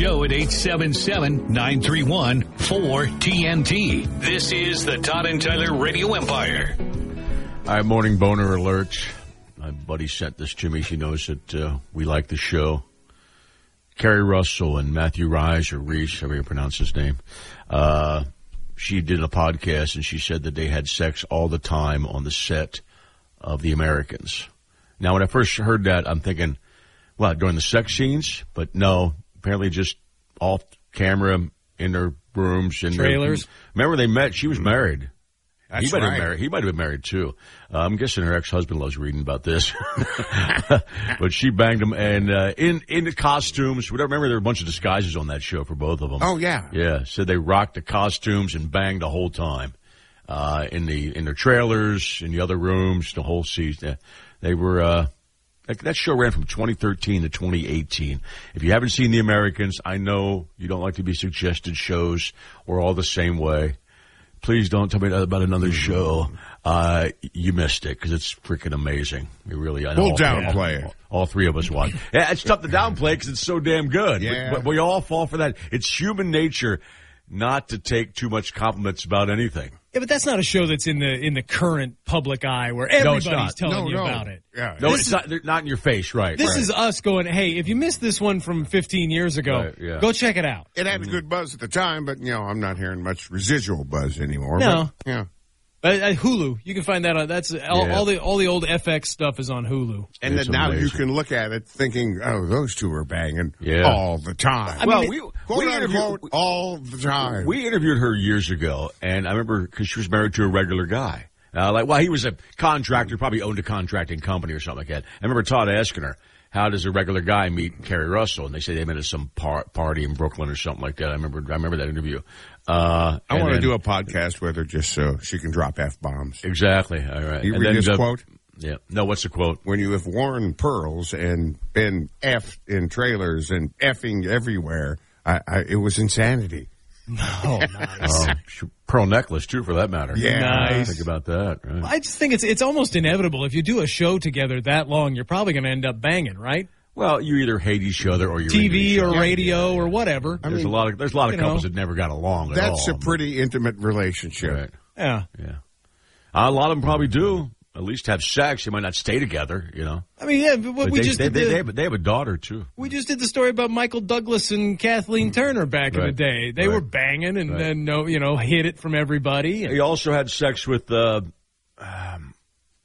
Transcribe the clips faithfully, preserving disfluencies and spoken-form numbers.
show at eight seven seven, nine three one, four T N T. This is the Todd and Tyler Radio Empire. All right, morning boner alert. My buddy sent this to me. She knows that uh, we like the show. Carrie Russell and Matthew Reis, or Reese, however you pronounce his name, uh, she did a podcast, and she said that they had sex all the time on the set of The Americans. Now, when I first heard that, I'm thinking, well, during the sex scenes? But no, apparently just off camera in their rooms. In trailers. Their, remember, they met. She was married. That's he might right. have married. He might have been married too. Uh, I'm guessing her ex-husband loves reading about this. But she banged him, and uh, in in the costumes. Whatever. Remember, there were a bunch of disguises on that show for both of them. Oh yeah, yeah. So they rocked the costumes and banged the whole time uh, in the in their trailers, in the other rooms, the whole season. They were. Uh, that, that show ran from twenty thirteen to twenty eighteen. If you haven't seen The Americans, I know you don't like to be suggested shows or all the same way. Please don't tell me about another show. Uh, you missed it because it's freaking amazing. You really, I know. We'll downplay it. All, all three of us watch. Yeah, it's tough to downplay because it's so damn good. Yeah. But, but we all fall for that. It's human nature not to take too much compliments about anything. Yeah, but that's not a show that's in the in the current public eye where No, it's everybody's not. telling No, you no. about it. Yeah. No, This it's is- not, they're not in your face, right? This right. is us going, hey, if you missed this one from fifteen years ago, Right, yeah. go check it out. It had a good buzz at the time, but you know, I'm not hearing much residual buzz anymore. No. But, yeah. Uh, uh, Hulu, you can find that on. That's all, Yeah. all the all the old F X stuff is on Hulu. And It's then now amazing. you can look at it thinking, oh, those two are banging Yeah. all the time. I well, mean, we Quote we unquote, interviewed all the time. we interviewed her years ago, and I remember because she was married to a regular guy. Uh, like, well, he was a contractor, probably owned a contracting company or something like that. I remember Todd asking her, how does a regular guy meet Carrie Russell? And they say they met at some par- party in Brooklyn or something like that. I remember I remember that interview. Uh, I and want to then- do a podcast with her just so she can drop F-bombs. Exactly. All right. You And read then this the- quote? Yeah. No, what's the quote? When you have worn pearls and been effed in trailers and effing everywhere, I, I, it was insanity. Oh, nice. Um, sh- pearl necklace, too, for that matter. Yeah. Nice. Think about that. Right? I just think it's it's almost inevitable. If you do a show together that long, you're probably going to end up banging, right? Well, you either hate each other or you're T into V each or other. radio or whatever. I There's mean, a lot of there's a lot of you know, couples that never got along at all. That's a pretty intimate relationship. Right. Yeah. Yeah. A lot of them probably do. At least have sex. They might not stay together, you know. I mean, yeah, but But we they, just they, did they, the, they, have, they have a daughter, too. we just did the story about Michael Douglas and Kathleen Turner back in Right. the day. They Right. were banging and Right. then no, you know, hid it from everybody. And, He also had sex with, uh, um,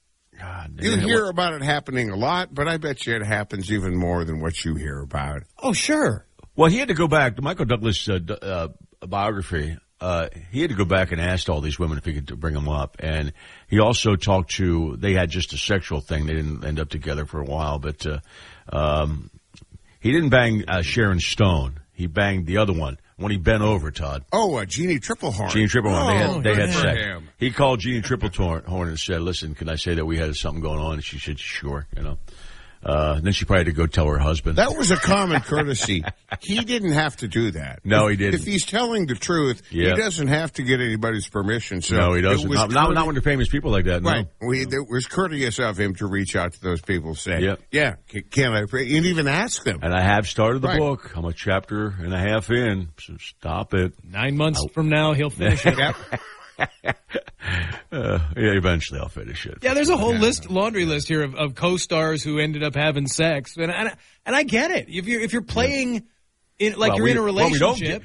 God, You yeah, hear what- about it happening a lot, but I bet you it happens even more than what you hear about. oh, sure. Well, he had to go back. The Michael Douglas uh, d- uh, biography, uh, he had to go back and ask all these women if he could bring them up. And he also talked to, they had just a sexual thing. They didn't end up together for a while, but uh, um, he didn't bang uh, Sharon Stone. He banged the other one when he bent over, Todd. Oh, uh, Jeannie Triplehorn. Jeannie Triplehorn. they Oh, had, they had good for sex. him. He called Jeannie Triplehorn and said, listen, can I say that we had something going on? And she said, sure, you know. Uh, and then she probably had to go tell her husband. That was a common courtesy. He didn't have to do that. No, If- he didn't. If he's telling the truth, Yeah. he doesn't have to get anybody's permission. So no, he it doesn't. was Not, not, courte- not when they're famous people like that, no. Right. We, it was courteous of him to reach out to those people and say, Yep. yeah, can, can I pray? And even ask them. And I have started the Right. book. I'm a chapter and a half in, so stop it. Nine months from now, he'll finish it. Yep. Uh, yeah, eventually I'll finish it. Yeah, there's a whole list, laundry list here of, of co-stars who ended up having sex, and and, and I get it. If you're if you're playing in like Well, you're we- in a well, we don't relationship,